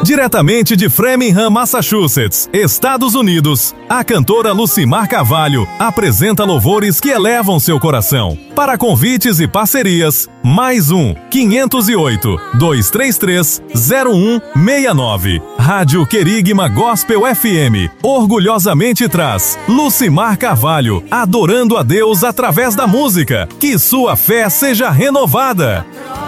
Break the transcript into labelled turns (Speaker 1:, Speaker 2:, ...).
Speaker 1: Diretamente de Framingham, Massachusetts, Estados Unidos, a cantora Lucimar Carvalho apresenta louvores que elevam seu coração. Para convites e parcerias, mais 508-233-0169. Rádio Querigma Gospel FM orgulhosamente traz Lucimar Carvalho, adorando a Deus através da música. Que sua fé seja renovada.